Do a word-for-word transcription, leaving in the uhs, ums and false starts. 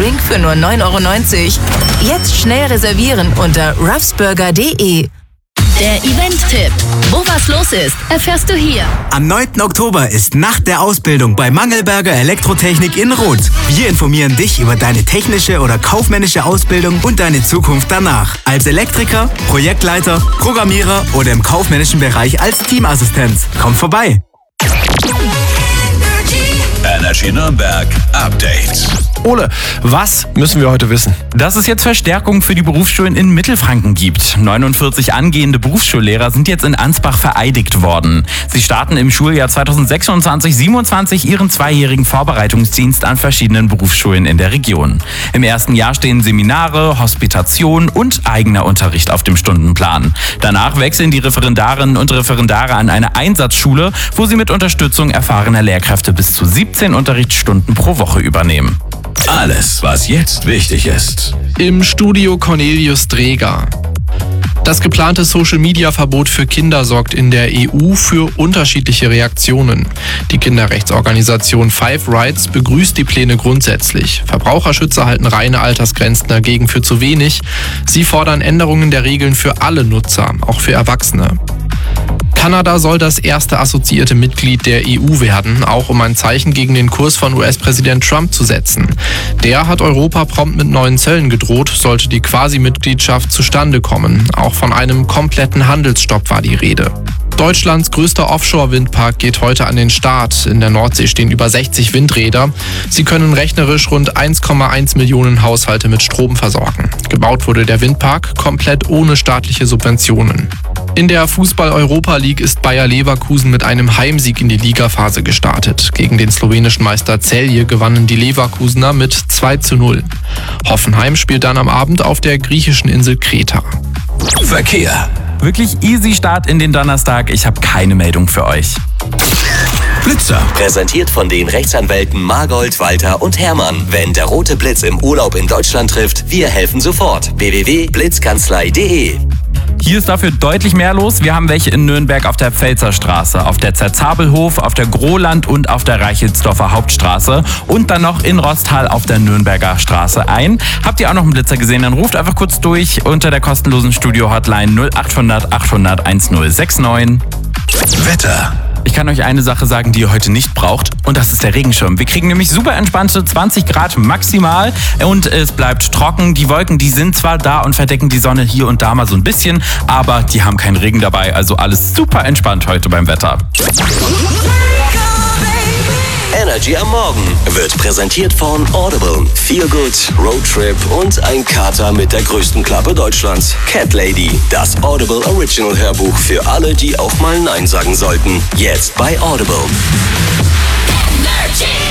Drink für nur neun Euro neunzig. Jetzt schnell reservieren unter ruffsburger punkt de. Der Event-Tipp. Wo was los ist, erfährst du hier. Am neunten Oktober ist Nacht der Ausbildung bei Mangelberger Elektrotechnik in Roth. Wir informieren dich über deine technische oder kaufmännische Ausbildung und deine Zukunft danach. Als Elektriker, Projektleiter, Programmierer oder im kaufmännischen Bereich als Teamassistent. Komm vorbei. Energy Nürnberg Update. Ole, was müssen wir heute wissen? Dass es jetzt Verstärkung für die Berufsschulen in Mittelfranken gibt. neunundvierzig angehende Berufsschullehrer sind jetzt in Ansbach vereidigt worden. Sie starten im Schuljahr zweitausendsechsundzwanzig siebenundzwanzig ihren zweijährigen Vorbereitungsdienst an verschiedenen Berufsschulen in der Region. Im ersten Jahr stehen Seminare, Hospitation und eigener Unterricht auf dem Stundenplan. Danach wechseln die Referendarinnen und Referendare an eine Einsatzschule, wo sie mit Unterstützung erfahrener Lehrkräfte bis zu siebzehn Unterrichtsstunden pro Woche übernehmen. Alles, was jetzt wichtig ist. Im Studio Cornelius Dreger. Das geplante Social-Media-Verbot für Kinder sorgt in der E U für unterschiedliche Reaktionen. Die Kinderrechtsorganisation Five Rights begrüßt die Pläne grundsätzlich. Verbraucherschützer halten reine Altersgrenzen dagegen für zu wenig. Sie fordern Änderungen der Regeln für alle Nutzer, auch für Erwachsene. Kanada soll das erste assoziierte Mitglied der E U werden, auch um ein Zeichen gegen den Kurs von U S-Präsident Trump zu setzen. Der hat Europa prompt mit neuen Zöllen gedroht, sollte die Quasi-Mitgliedschaft zustande kommen. Auch von einem kompletten Handelsstopp war die Rede. Deutschlands größter Offshore-Windpark geht heute an den Start. In der Nordsee stehen über sechzig Windräder. Sie können rechnerisch rund eins Komma eins Millionen Haushalte mit Strom versorgen. Gebaut wurde der Windpark komplett ohne staatliche Subventionen. In der Fußball-Europa League ist Bayer Leverkusen mit einem Heimsieg in die Ligaphase gestartet. Gegen den slowenischen Meister Celje gewannen die Leverkusener mit zwei zu null. Hoffenheim spielt dann am Abend auf der griechischen Insel Kreta. Verkehr. Wirklich easy Start in den Donnerstag. Ich habe keine Meldung für euch. Blitzer. Präsentiert von den Rechtsanwälten Margold, Walter und Hermann. Wenn der rote Blitz im Urlaub in Deutschland trifft, wir helfen sofort. w w w punkt blitzkanzlei punkt de. Hier ist dafür deutlich mehr los. Wir haben welche in Nürnberg auf der Pfälzer Straße, auf der Zerzabelhof, auf der Groland und auf der Reichelsdorfer Hauptstraße und dann noch in Rostal auf der Nürnberger Straße ein. Habt ihr auch noch einen Blitzer gesehen, dann ruft einfach kurz durch unter der kostenlosen Studio-Hotline null acht hundert achthundert1069. Wetter. Ich kann euch eine Sache sagen, die ihr heute nicht braucht, und das ist der Regenschirm. Wir kriegen nämlich super entspannte zwanzig Grad maximal und es bleibt trocken. Die Wolken, die sind zwar da und verdecken die Sonne hier und da mal so ein bisschen, aber die haben keinen Regen dabei, also alles super entspannt heute beim Wetter. Energy am Morgen wird präsentiert von Audible. Feel Good, Roadtrip und ein Kater mit der größten Klappe Deutschlands. Cat Lady, das Audible Original Hörbuch für alle, die auch mal Nein sagen sollten. Jetzt bei Audible. Energy.